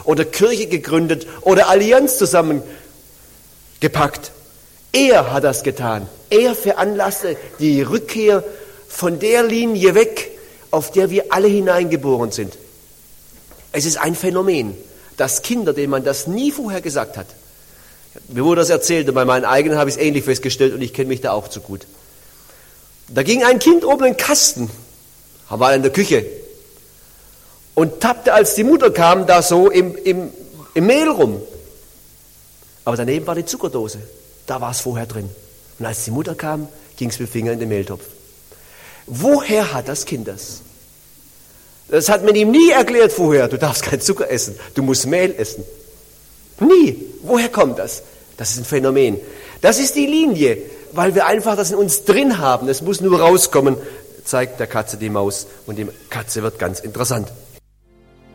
oder Kirche gegründet oder Allianz zusammengepackt. Er hat das getan. Er veranlasste die Rückkehr von der Linie weg, auf der wir alle hineingeboren sind. Es ist ein Phänomen, dass Kinder, denen man das nie vorher gesagt hat, mir wurde das erzählt und bei meinen eigenen habe ich es ähnlich festgestellt und ich kenne mich da auch zu gut. Da ging ein Kind oben in den Kasten, war in der Küche und tappte, als die Mutter kam, da so im Mehl rum. Aber daneben war die Zuckerdose, da war es vorher drin. Und als die Mutter kam, ging es mit dem Finger in den Mehltopf. Woher hat das Kind das? Das hat man ihm nie erklärt vorher. Du darfst kein Zucker essen, du musst Mehl essen. Nie. Woher kommt das? Das ist ein Phänomen. Das ist die Linie, weil wir einfach das in uns drin haben. Es muss nur rauskommen, zeigt der Katze die Maus und die Katze wird ganz interessant.